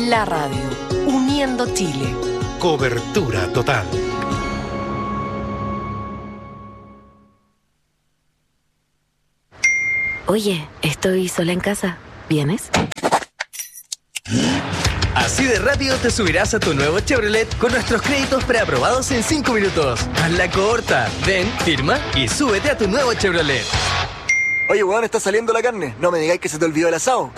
la radio, uniendo Chile. Cobertura total. Oye, estoy sola en casa. ¿Vienes? Así de rápido te subirás a tu nuevo Chevrolet con nuestros créditos preaprobados en 5 minutos. Hazla corta. Ven, firma y súbete a tu nuevo Chevrolet. Oye, weón, está saliendo la carne. No me digáis que se te olvidó el asado.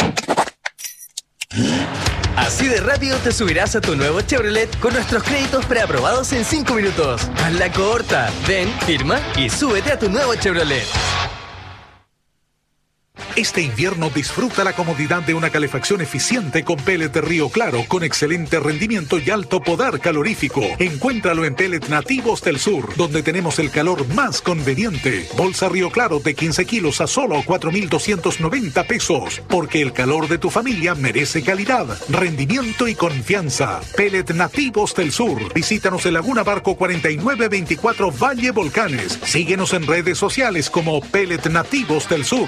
Así de rápido te subirás a tu nuevo Chevrolet con nuestros créditos preaprobados en 5 minutos. Hazla corta. Ven, firma y súbete a tu nuevo Chevrolet. Este invierno disfruta la comodidad de una calefacción eficiente con pellet de Río Claro con excelente rendimiento y alto poder calorífico. Encuéntralo en Pellet Nativos del Sur, donde tenemos el calor más conveniente. Bolsa Río Claro de 15 kilos a solo 4,290 pesos. Porque el calor de tu familia merece calidad, rendimiento y confianza. Pellet Nativos del Sur. Visítanos en Laguna Barco 4924 Valle Volcanes. Síguenos en redes sociales como Pellet Nativos del Sur.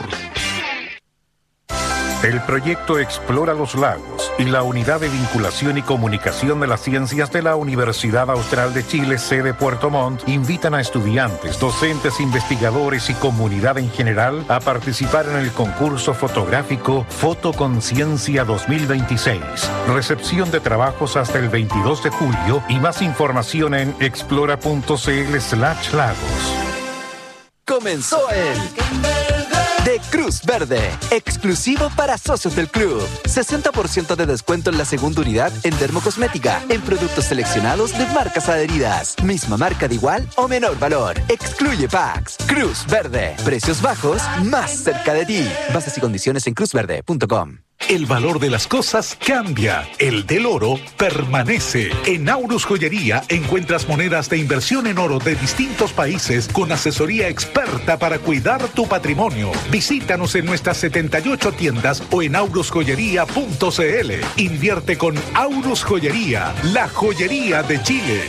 El proyecto Explora los Lagos y la Unidad de Vinculación y Comunicación de las Ciencias de la Universidad Austral de Chile, sede Puerto Montt, invitan a estudiantes, docentes, investigadores y comunidad en general a participar en el concurso fotográfico Fotoconciencia 2026. Recepción de trabajos hasta el 22 de julio y más información en explora.cl/lagos. Comenzó el de Cruz Verde, exclusivo para socios del club. 60% de descuento en la segunda unidad en dermocosmética, en productos seleccionados de marcas adheridas. Misma marca de igual o menor valor. Excluye packs. Cruz Verde. Precios bajos, más cerca de ti. Bases y condiciones en cruzverde.com. El valor de las cosas cambia. El del oro permanece. En Aurus Joyería encuentras monedas de inversión en oro de distintos países con asesoría experta para cuidar tu patrimonio. Visítanos en nuestras 78 tiendas o en aurusjoyería.cl. Invierte con Aurus Joyería, la joyería de Chile.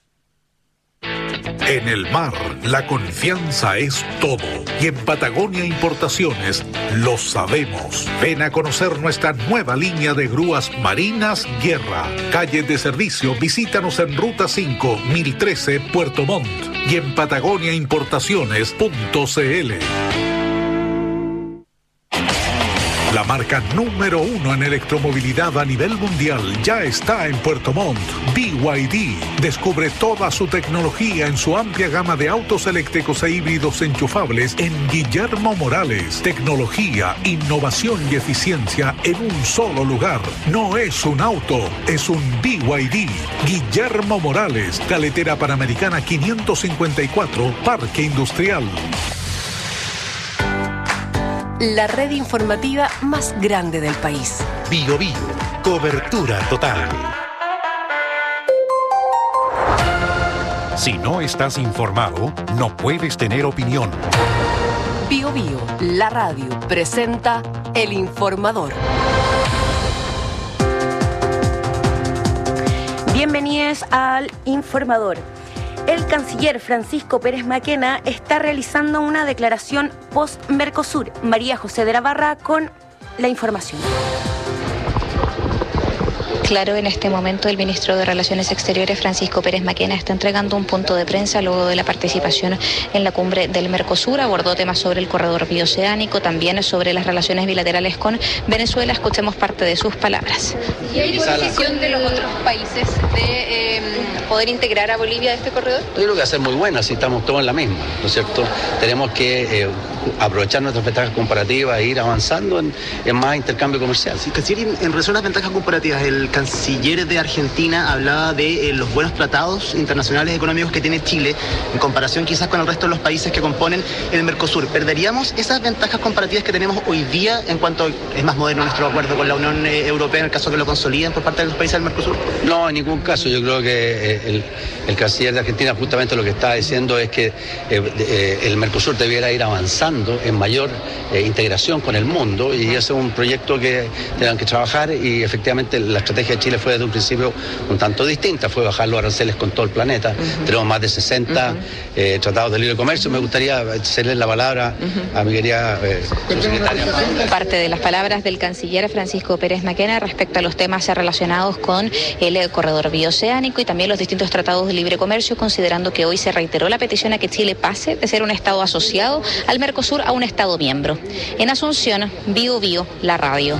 En el mar, la confianza es todo. Y en Patagonia Importaciones lo sabemos. Ven a conocer nuestra nueva línea de grúas marinas Guerra. Calle de servicio, visítanos en Ruta 5, 1013, Puerto Montt. Y en patagoniaimportaciones.cl. La marca número 1 en electromovilidad a nivel mundial ya está en Puerto Montt. BYD. Descubre toda su tecnología en su amplia gama de autos eléctricos e híbridos enchufables en Guillermo Morales. Tecnología, innovación y eficiencia en un solo lugar. No es un auto, es un BYD. Guillermo Morales, Carretera Panamericana 554, Parque Industrial. La red informativa más grande del país. Bio Bio, cobertura total. Si no estás informado, no puedes tener opinión. Bio Bio, la radio, presenta El Informador. Bienvenidos al Informador. El canciller Francisco Pérez Maquena está realizando una declaración post-Mercosur. María José de la Barra con la información. Claro, en este momento el ministro de Relaciones Exteriores, Francisco Pérez Maquena, está entregando un punto de prensa luego de la participación en la cumbre del Mercosur. Abordó temas sobre el corredor bioceánico, también sobre las relaciones bilaterales con Venezuela. Escuchemos parte de sus palabras. ¿Y hay posición de los otros países de poder integrar a Bolivia a este corredor? Yo creo que va a ser muy buena, si estamos todos en la misma, ¿no es cierto? Tenemos que aprovechar nuestras ventajas comparativas e ir avanzando en más intercambio comercial. Sí, canciller, en relación a las ventajas comparativas, el canciller de Argentina hablaba de los buenos tratados internacionales económicos que tiene Chile en comparación quizás con el resto de los países que componen el Mercosur. ¿Perderíamos esas ventajas comparativas que tenemos hoy día en cuanto es más moderno nuestro acuerdo con la Unión Europea en el caso que lo consoliden por parte de los países del Mercosur? No, en ningún caso. Yo creo que el canciller de Argentina justamente lo que está diciendo es que el Mercosur debiera ir avanzando avanzando en mayor integración con el mundo, y ese es un proyecto que tengan que trabajar, y efectivamente la estrategia de Chile fue desde un principio un tanto distinta, fue bajar los aranceles con todo el planeta. Tenemos más de 60 tratados de libre comercio. Me gustaría hacerle la palabra a mi querida subsecretaria. Parte de las palabras del canciller Francisco Pérez Maquena respecto a los temas relacionados con el corredor bioceánico y también los distintos tratados de libre comercio, considerando que hoy se reiteró la petición a que Chile pase de ser un Estado asociado al Mercosur a un Estado miembro. En Asunción, Bio Bio, la radio.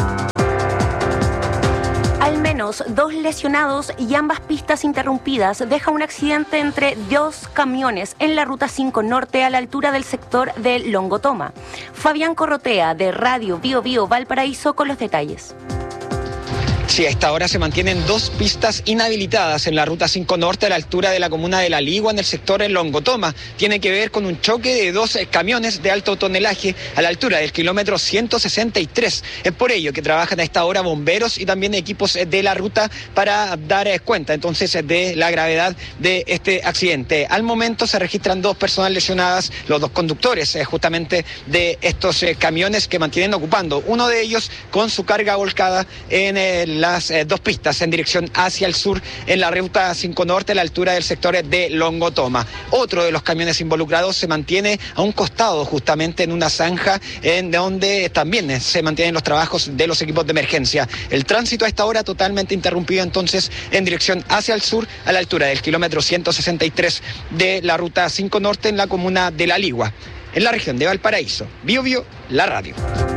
Al menos 2 lesionados y ambas pistas interrumpidas deja un accidente entre 2 camiones en la Ruta 5 Norte a la altura del sector de Longotoma. Fabián Corrotea, de Radio Bio Bio Valparaíso, con los detalles. Sí, a esta hora se mantienen 2 pistas inhabilitadas en la Ruta 5 Norte a la altura de la comuna de La Ligua, en el sector de Longotoma. Tiene que ver con un choque de 2 camiones de alto tonelaje a la altura del kilómetro 163. Es por ello que trabajan a esta hora bomberos y también equipos de la ruta para dar cuenta entonces de la gravedad de este accidente. Al momento se registran 2 personas lesionadas, los 2 conductores justamente de estos camiones que mantienen ocupando. Uno de ellos con su carga volcada en las 2 pistas en dirección hacia el sur en la Ruta 5 Norte a la altura del sector de Longotoma. Otro de los camiones involucrados se mantiene a un costado, justamente en una zanja en donde también se mantienen los trabajos de los equipos de emergencia. El tránsito a esta hora totalmente interrumpido entonces en dirección hacia el sur a la altura del kilómetro 163 de la Ruta 5 Norte en la comuna de La Ligua, en la región de Valparaíso. Bio Bio, la radio.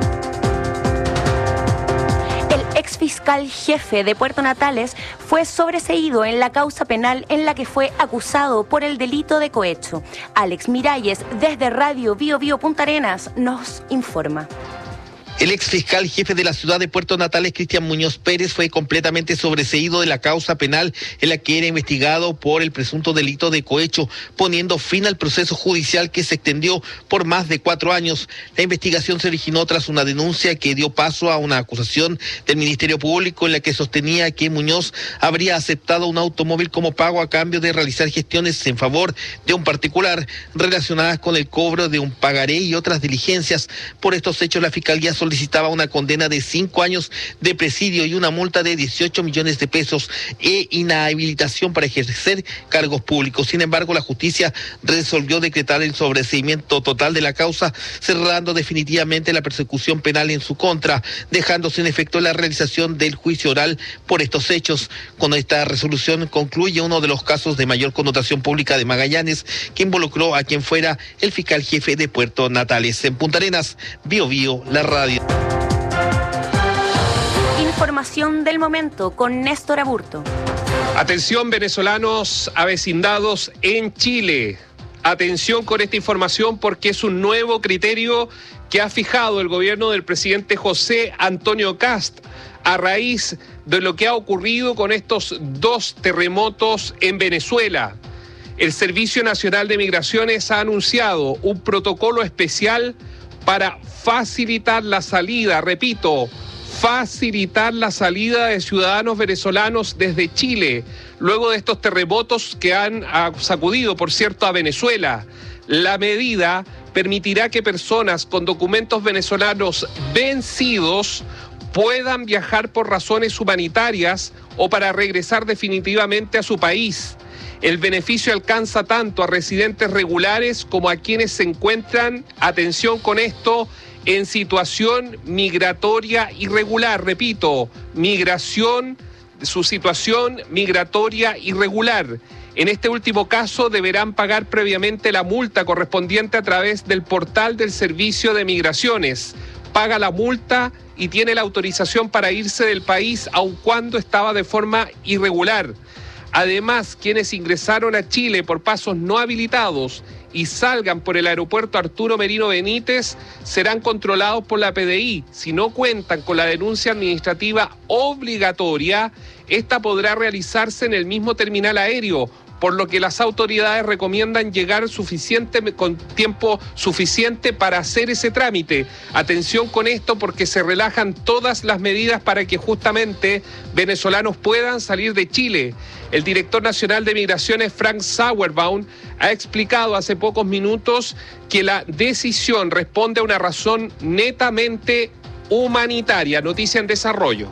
Exfiscal jefe de Puerto Natales fue sobreseído en la causa penal en la que fue acusado por el delito de cohecho. Alex Miralles, desde Radio Bio Bio Punta Arenas, nos informa. El exfiscal jefe de la ciudad de Puerto Natales, Cristian Muñoz Pérez, fue completamente sobreseído de la causa penal en la que era investigado por el presunto delito de cohecho, poniendo fin al proceso judicial que se extendió por más de 4 años. La investigación se originó tras una denuncia que dio paso a una acusación del Ministerio Público en la que sostenía que Muñoz habría aceptado un automóvil como pago a cambio de realizar gestiones en favor de un particular relacionadas con el cobro de un pagaré y otras diligencias. Por estos hechos, la Fiscalía solicitaba una condena de 5 años de presidio y una multa de 18 millones de pesos e inhabilitación para ejercer cargos públicos. Sin embargo, la justicia resolvió decretar el sobreseimiento total de la causa, cerrando definitivamente la persecución penal en su contra, dejando sin efecto la realización del juicio oral por estos hechos. Con esta resolución concluye uno de los casos de mayor connotación pública de Magallanes, que involucró a quien fuera el fiscal jefe de Puerto Natales. En Punta Arenas, Bio Bio, la radio. Información del momento con Néstor Aburto. Atención, venezolanos avecindados en Chile. Atención con esta información porque es un nuevo criterio que ha fijado el gobierno del presidente José Antonio Kast a raíz de lo que ha ocurrido con estos 2 terremotos en Venezuela. El Servicio Nacional de Migraciones ha anunciado un protocolo especial para facilitar la salida, repito, facilitar la salida de ciudadanos venezolanos desde Chile, luego de estos terremotos que han sacudido, por cierto, a Venezuela. La medida permitirá que personas con documentos venezolanos vencidos puedan viajar por razones humanitarias o para regresar definitivamente a su país. El beneficio alcanza tanto a residentes regulares como a quienes se encuentran, atención con esto, en situación migratoria irregular. Repito, su situación migratoria irregular. En este último caso deberán pagar previamente la multa correspondiente a través del portal del Servicio de Migraciones. Paga la multa y tiene la autorización para irse del país aun cuando estaba de forma irregular. Además, quienes ingresaron a Chile por pasos no habilitados y salgan por el aeropuerto Arturo Merino Benítez serán controlados por la PDI. Si no cuentan con la denuncia administrativa obligatoria, esta podrá realizarse en el mismo terminal aéreo, por lo que las autoridades recomiendan llegar con tiempo suficiente para hacer ese trámite. Atención con esto porque se relajan todas las medidas para que justamente venezolanos puedan salir de Chile. El director nacional de Migraciones, Frank Sauerbaum, ha explicado hace pocos minutos que la decisión responde a una razón netamente humanitaria. Noticia en desarrollo.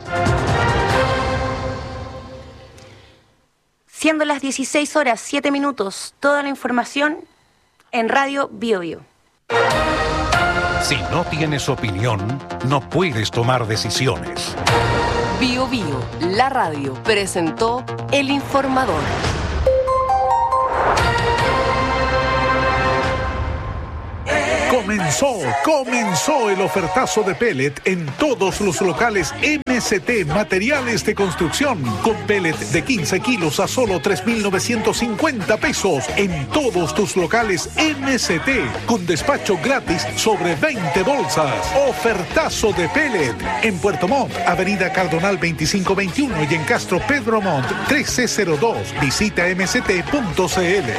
Siendo las 16:07, toda la información en Radio Bio Bio. Si no tienes opinión, no puedes tomar decisiones. Bio Bio, la radio, presentó El Informador. Comenzó el ofertazo de pellet en todos los locales MCT Materiales de Construcción, con pellet de 15 kilos a solo 3.950 pesos en todos tus locales MCT, con despacho gratis sobre 20 bolsas. Ofertazo de pellet en Puerto Montt, Avenida Cardonal 2521, y en Castro Pedro Montt 1302. Visita mct.cl.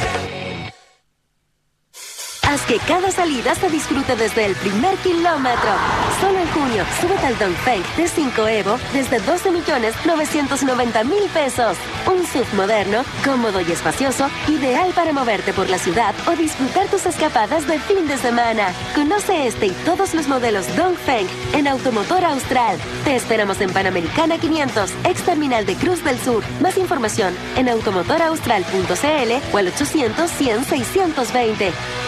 Haz que cada salida se disfrute desde el primer kilómetro. Solo en junio, súbete al Dongfeng T5 Evo desde 12.990.000 pesos. Un SUV moderno, cómodo y espacioso, ideal para moverte por la ciudad o disfrutar tus escapadas de fin de semana. Conoce este y todos los modelos Dongfeng en Automotor Austral. Te esperamos en Panamericana 500, ex terminal de Cruz del Sur. Más información en automotoraustral.cl o al 800-100-620.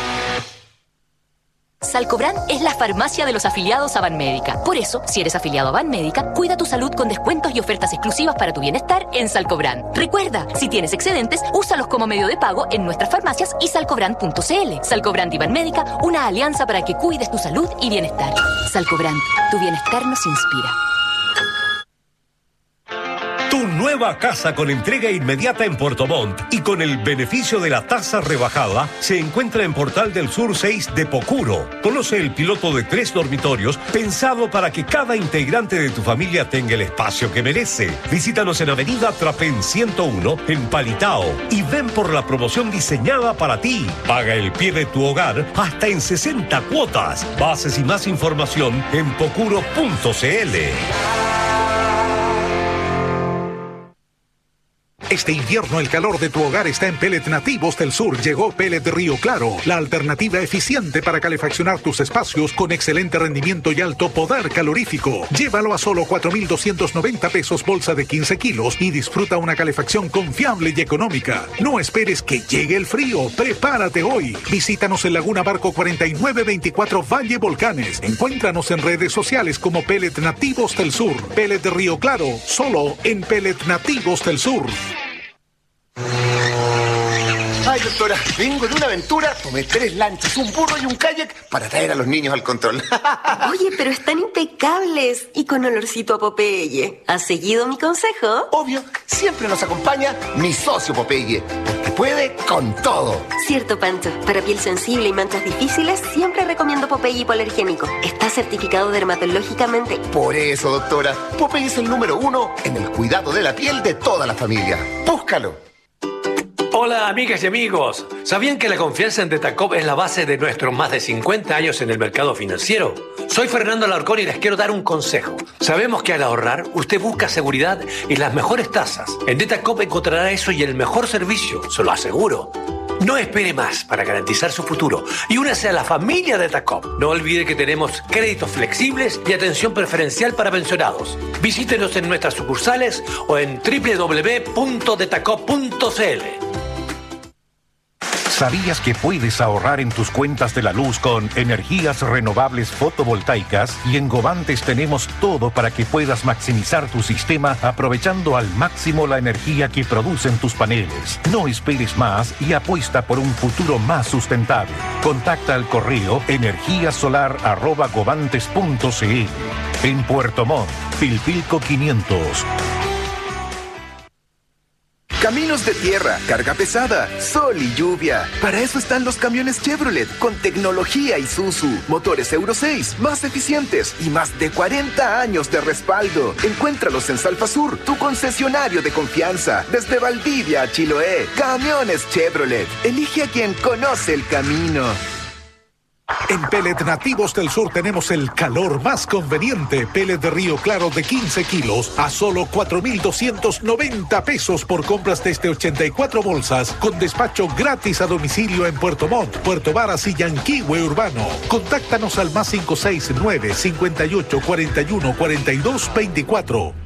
Salcobran es la farmacia de los afiliados a Banmédica. Por eso, si eres afiliado a Banmédica, cuida tu salud con descuentos y ofertas exclusivas para tu bienestar en Salcobran. Recuerda, si tienes excedentes, úsalos como medio de pago en nuestras farmacias y salcobran.cl. Salcobran y Banmédica, una alianza para que cuides tu salud y bienestar. Salcobran, tu bienestar nos inspira. Tu nueva casa con entrega inmediata en Puerto Montt y con el beneficio de la tasa rebajada se encuentra en Portal del Sur 6 de Pocuro. Conoce el piloto de 3 dormitorios pensado para que cada integrante de tu familia tenga el espacio que merece. Visítanos en Avenida Trapén 101 en Palitao y ven por la promoción diseñada para ti. Paga el pie de tu hogar hasta en 60 cuotas. Bases y más información en pocuro.cl. Este invierno el calor de tu hogar está en Pellet Nativos del Sur. Llegó Pellet Río Claro, la alternativa eficiente para calefaccionar tus espacios con excelente rendimiento y alto poder calorífico. Llévalo a solo 4.290 pesos bolsa de 15 kilos y disfruta una calefacción confiable y económica. No esperes que llegue el frío, prepárate hoy. Visítanos en Laguna Barco 4924 Valle Volcanes. Encuéntranos en redes sociales como Pellet Nativos del Sur. Pellet Río Claro, solo en Pellet Nativos del Sur. Ay, doctora, vengo de una aventura, tomé 3 lanchas, un burro y un kayak para traer a los niños al control. Oye, pero están impecables y con olorcito a Popeye. ¿Has seguido mi consejo? Obvio, siempre nos acompaña mi socio Popeye, porque puede con todo. Cierto, Pancho. Para piel sensible y manchas difíciles, siempre recomiendo Popeye hipoalergénico. Está certificado dermatológicamente. Por eso, doctora, Popeye es el número 1 en el cuidado de la piel de toda la familia. Búscalo. Hola amigas y amigos, ¿sabían que la confianza en Detacop es la base de nuestros más de 50 años en el mercado financiero? Soy Fernando Alarcón y les quiero dar un consejo. Sabemos que al ahorrar usted busca seguridad y las mejores tasas. En Detacop encontrará eso y el mejor servicio, se lo aseguro. No espere más para garantizar su futuro y únase a la familia de Detacop. No olvide que tenemos créditos flexibles y atención preferencial para pensionados. Visítenos en nuestras sucursales o en www.detacop.cl. ¿Sabías que puedes ahorrar en tus cuentas de la luz con energías renovables fotovoltaicas? Y en Govantes tenemos todo para que puedas maximizar tu sistema aprovechando al máximo la energía que producen tus paneles. No esperes más y apuesta por un futuro más sustentable. Contacta al correo energiasolar@govantes.cl. En Puerto Montt, Pilpilco 500. Caminos de tierra, carga pesada, sol y lluvia. Para eso están los camiones Chevrolet con tecnología Isuzu. Motores Euro 6, más eficientes y más de 40 años de respaldo. Encuéntralos en Salfasur, tu concesionario de confianza. Desde Valdivia a Chiloé, camiones Chevrolet. Elige a quien conoce el camino. En Pellet Nativos del Sur tenemos el calor más conveniente. Pellet de Río Claro de 15 kilos a solo 4,290 pesos por compras desde 84 bolsas, con despacho gratis a domicilio en Puerto Montt, Puerto Varas y Yanquihue Urbano. Contáctanos al +569 58 41 42 24.